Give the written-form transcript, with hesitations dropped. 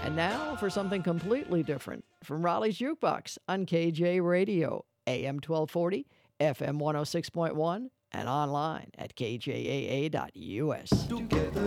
And now for something completely different from Raleigh's Jukebox on KJ Radio, AM 1240, FM 106.1, and online at kjaa.us. Together